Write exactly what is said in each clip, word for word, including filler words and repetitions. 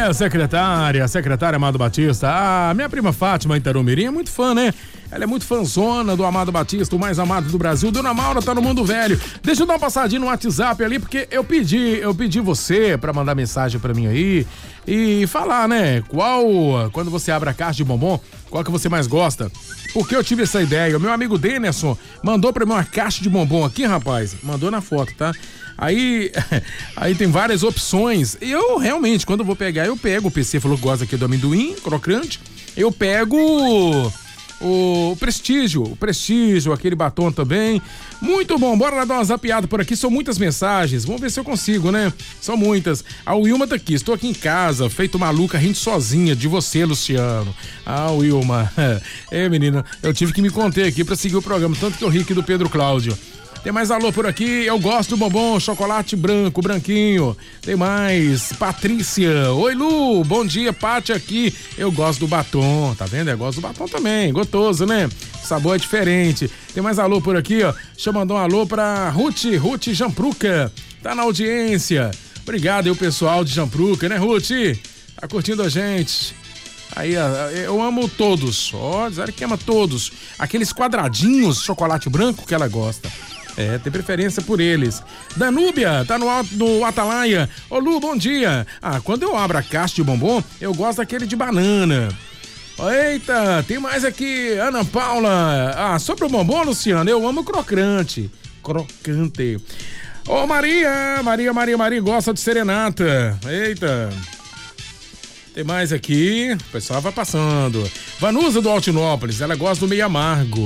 a secretária, a secretária Amado Batista. Ah, minha prima Fátima Itarumirim é muito fã, né? Ela é muito fãzona do Amado Batista, o mais amado do Brasil. Dona Maura tá no mundo velho. Deixa eu dar uma passadinha no WhatsApp ali, porque eu pedi, eu pedi você pra mandar mensagem pra mim aí e falar, né? Qual, quando você abre a caixa de bombom, qual que você mais gosta? Porque eu tive essa ideia. O meu amigo Denison mandou pra mim uma caixa de bombom aqui, rapaz. Mandou na foto, tá? Aí, aí tem várias opções. Eu realmente, quando eu vou pegar, eu pego. O P C falou que gosta aqui do amendoim crocante. Eu pego o Prestígio, o Prestígio, aquele batom também. Muito bom, bora lá dar uma zapiada por aqui. São muitas mensagens, vamos ver se eu consigo, né? São muitas. A Wilma tá aqui, estou aqui em casa, feito maluca, rindo sozinha de você, Luciano. Ah, Wilma. É, menina, eu tive que me conter aqui pra seguir o programa, tanto que eu ri aqui do Pedro Cláudio. Tem mais alô por aqui, eu gosto do bombom, chocolate branco, branquinho. Tem mais, Patrícia. Oi, Lu, bom dia, Pati aqui. Eu gosto do batom, tá vendo? Eu gosto do batom também, gostoso, né? O sabor é diferente. Tem mais alô por aqui, ó. Deixa eu mandar um alô pra Ruth, Ruth Jampruca. Tá na audiência. Obrigado aí o pessoal de Jampruca, né, Ruth? Tá curtindo a gente. Aí, eu amo todos. Ó, dizer que ama todos. Aqueles quadradinhos de chocolate branco que ela gosta. É, tem preferência por eles. Danúbia, tá no, no Atalaia. Ô Lu, bom dia. Ah, quando eu abro a caixa de bombom, eu gosto daquele de banana. Eita, tem mais aqui, Ana Paula. Ah, sobre o bombom, Luciano, eu amo crocante. Crocante. Ô Maria, Maria, Maria, Maria gosta de serenata. Eita. Tem mais aqui, o pessoal vai passando. Vanusa do Altinópolis, ela gosta do meio amargo.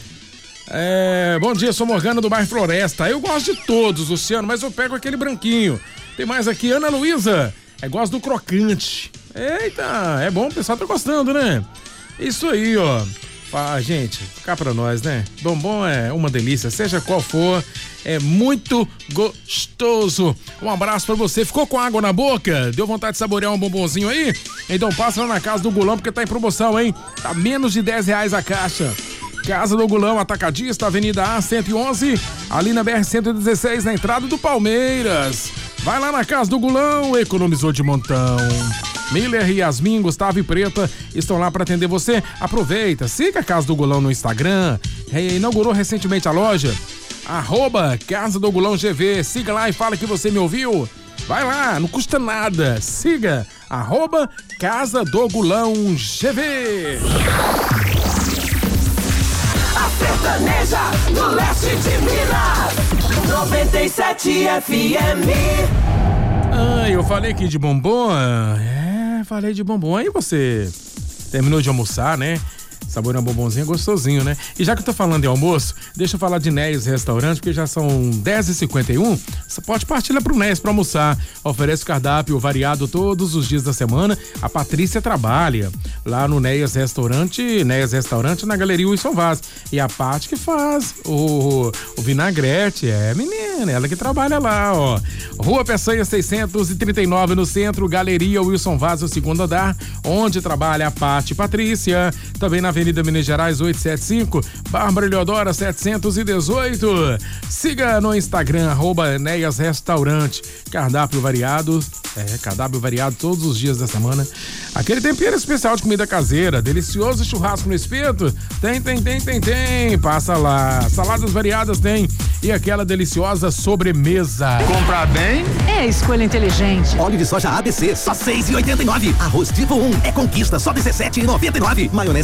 É, bom dia, sou Morgana do bairro Floresta. Eu gosto de todos, Luciano, mas eu pego aquele branquinho. Tem mais aqui, Ana Luísa. Eu gosto do crocante. Eita, é bom, o pessoal tá gostando, né? Isso aí, ó. Ah, gente, cá pra nós, né? Bombom é uma delícia, seja qual for, é muito gostoso. Um abraço pra você. Ficou com água na boca? Deu vontade de saborear um bombonzinho aí? Então passa lá na Casa do Gulão, porque tá em promoção, hein? Tá menos de dez reais a caixa. Casa do Gulão, Atacadista, Avenida A cento e onze, ali na B R cento e dezesseis, na entrada do Palmeiras. Vai lá na Casa do Gulão, economizou de montão. Miller, Yasmin, Gustavo e Preta estão lá para atender você. Aproveita, siga a Casa do Gulão no Instagram. Inaugurou recentemente a loja. Arroba Casa do Gulão G V. Siga lá e fala que você me ouviu. Vai lá, não custa nada. Siga, arroba Casa do Gulão G V. A sertaneja do leste de Minas, noventa e sete F M. Ah, eu falei aqui de bombom. É, falei de bombom. Aí você terminou de almoçar, né? Sabor é um bombonzinho gostosinho, né? E já que eu tô falando em almoço, deixa eu falar de Néis Restaurante, porque já são dez e cinquenta e um. Você pode partilhar pro Néis pra almoçar. Oferece cardápio variado todos os dias da semana. A Patrícia trabalha lá no Néis Restaurante, Néis Restaurante na Galeria Wilson Vaz. E a Paty que faz o, o vinagrete. É, menina, ela que trabalha lá, ó. Rua Peçanha seiscentos e trinta e nove no centro, Galeria Wilson Vaz, o segundo andar, onde trabalha a Paty Patrícia. Também na Avenida Minas Gerais oitocentos e setenta e cinco, Bárbara Eleodora setecentos e dezoito. Siga no Instagram, arroba Enéas Restaurante. Cardápio variado, é, cardápio variado todos os dias da semana. Aquele tempero especial de comida caseira, delicioso churrasco no espeto, tem, tem, tem, tem, tem. Passa lá. Saladas variadas tem. E aquela deliciosa sobremesa. Comprar bem é escolha inteligente. Óleo de soja A B C, só seis e oitenta e nove. Arroz Divo um é conquista, só dezessete e noventa e nove. Maionese